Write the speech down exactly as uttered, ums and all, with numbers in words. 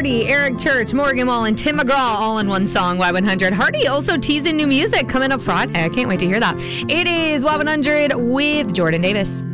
Hardy, Eric Church, Morgan Wallen, Tim McGraw, all in one song, Y one hundred. Hardy also teasing new music coming up Friday. I can't wait to hear that. It is Y one hundred with Jordan Davis.